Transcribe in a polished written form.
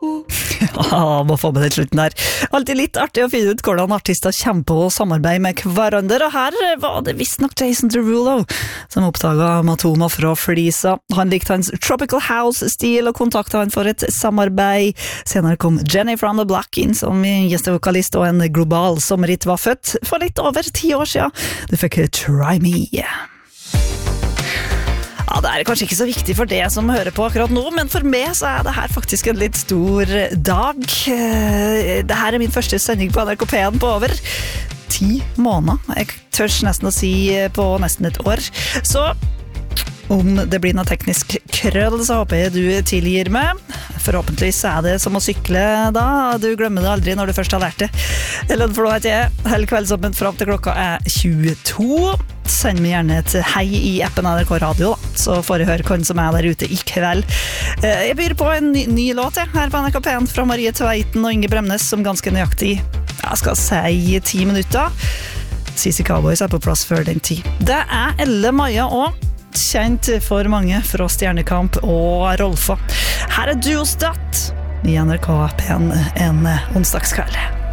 Ja, må få med det slutten der. Alltid litt artig å finne ut hvordan artister kommer på å samarbeide med hverandre, og her var det visst nok Jason Derulo som oppdaget Matoma fra Flisa. Han likte hans Tropical House-stil og kontaktet han for et samarbeid. Senere kom Jenny from the Block inn som gjestevokalist, og en global sommerhit var født for litt over 10 år siden. Du fikk Try Me. Ja, det kanskje ikke så viktig for det som hører på akkurat nå, men for meg så det her faktisk en litt stor dag. Det her min første sending på NRK P1 på over 10 måneder. Jeg tørs nesten å si på nesten et år. Så om det blir noe teknisk krøll, så håper jeg du tilgir meg. Forhåpentligvis det som å sykle da. Du glemmer det aldri når du først har lært det. Eller for da heter jeg hele kveldsåpent fram til klokka 22. Send meg gjerne et hei i appen NRK Radio da, så får jeg høre hvem som der ute i kveld. Jeg byr på en ny låt her på NRK P1 fra Marie Tveiten og Inge Bremnes som ganske nøyaktig, jeg skal si 10 minutter. Sisi Cowboys på plass før den tid. Det Elle Maja og kjent for mange fra Stjernekamp og Rolfa. Her Duostat i NRK P1 en onsdagskveld.